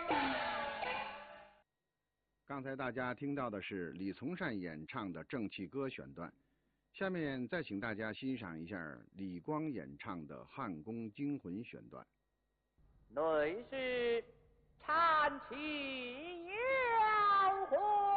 刚才大家听到的是李从善演唱的《正气歌》选段，下面再请大家欣赏一下李光演唱的《汉宫惊魂》选段。 内是产气妖魂。